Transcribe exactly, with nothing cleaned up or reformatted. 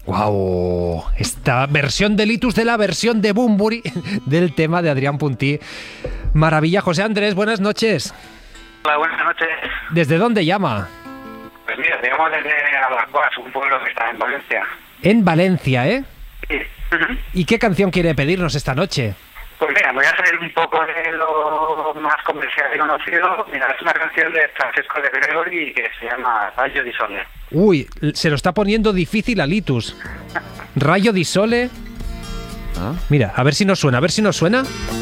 ¡Wow! Esta versión de Litus de la versión de Bunbury del tema de Adrián Puntí. Maravilla. José Andrés, buenas noches. Hola, buenas noches. ¿Desde dónde llama? Pues mira, te llamo desde Alacoas, un pueblo que está en Valencia. En Valencia, ¿eh? Sí. Uh-huh. ¿Y qué canción quiere pedirnos esta noche? Pues mira, voy a salir un poco de lo más comercial y conocido. Mira, es una canción de Francesco de Gregori que se llama Rayo di Sole. Uy, se lo está poniendo difícil a Litus. Rayo di Sole. Ah. Mira, a ver si nos suena, a ver si nos suena.